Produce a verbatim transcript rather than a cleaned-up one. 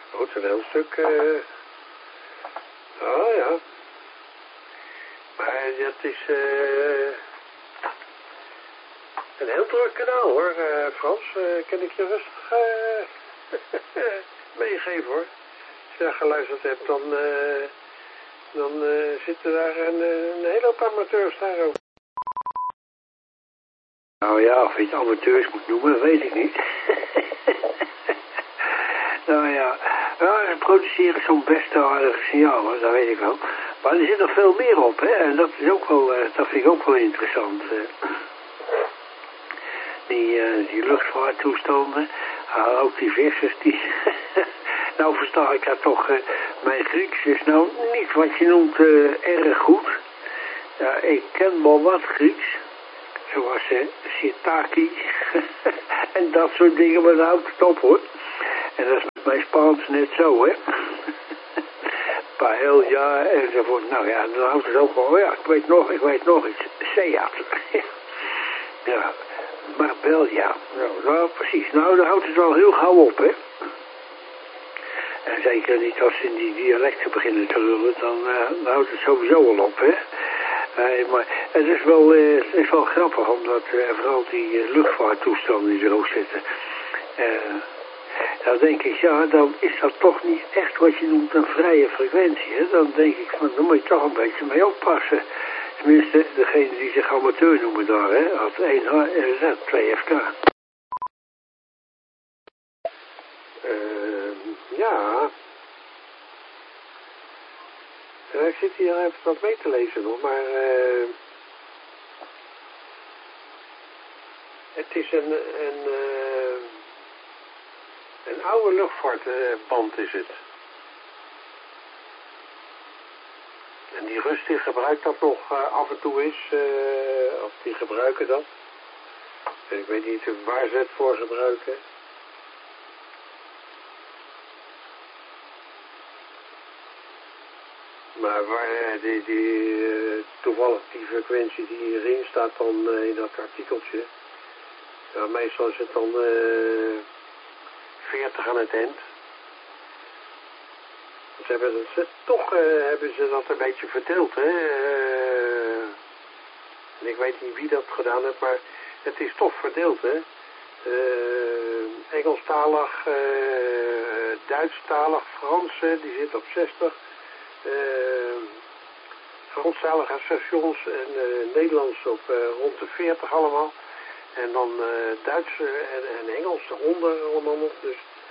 Goed, een heel stuk. Uh... Oh ja. Maar dat is uh... een heel druk kanaal hoor, uh, Frans. Uh, kan ik je rustig uh... meegeven hoor. Als je daar geluisterd hebt, dan, uh... dan uh, zitten daar een, een hele hoop amateurs daar ook. Nou ja, of je het amateurs moet noemen, dat weet ik niet. Nou ja, ja, ze produceren zo'n best aardige signaal, hoor, dat weet ik wel. Maar er zit nog veel meer op, hè, en dat is ook wel, uh, dat vind ik ook wel interessant. Uh. Die, uh, die luchtvaarttoestanden, uh, ook die vissers, die... Nou versta ik dat toch, uh, mijn Grieks is nou niet wat je noemt uh, erg goed. Ja, ik ken wel wat Grieks. Zoals uh, shiitake en dat soort dingen, maar dat houdt het op hoor. En dat is met mijn Spaans net zo, hè. Paella enzovoort. Nou ja, dan houdt het ook wel. Oh ja, ik weet nog, ik weet nog iets. Seat. Ja, Marbella. Nou, nou, precies. Nou, dan houdt het wel heel gauw op, hè. En zeker niet als ze in die dialecten beginnen te lullen, dan, uh, dan houdt het sowieso wel op, hè. Nee, maar het is wel, uh, het is wel grappig, omdat uh, vooral die uh, luchtvaarttoestanden die er ook zitten. Uh, dan denk ik, ja, dan is dat toch niet echt wat je noemt een vrije frequentie. Hè? Dan denk ik, van, dan moet je toch een beetje mee oppassen. Tenminste, degene die zich amateur noemen daar, hè, had één H R Z, twee F K. Uh, ja... Ja, ik zit hier even wat mee te lezen nog, maar uh, het is een, een, uh, een oude luchtvaartband is het. En die Rust die gebruikt dat nog uh, af en toe eens, uh, of die gebruiken dat. En ik weet niet waar ze het voor gebruiken. Maar waar die, die, uh, toevallig die frequentie die hierin staat dan uh, in dat artikeltje. Ja, meestal is het dan uh, veertig aan het eind. Ze hebben het, toch uh, hebben ze dat een beetje verdeeld, hè. Uh, en ik weet niet wie dat gedaan heeft, maar het is toch verdeeld, hè. Uh, Engelstalig, uh, Duitsstalig, Frans, die zit op zestig. Uh, Franstalige stations en uh, Nederlands op uh, rond de veertig allemaal. En dan uh, Duits en, en Engels eronder allemaal nog. Dus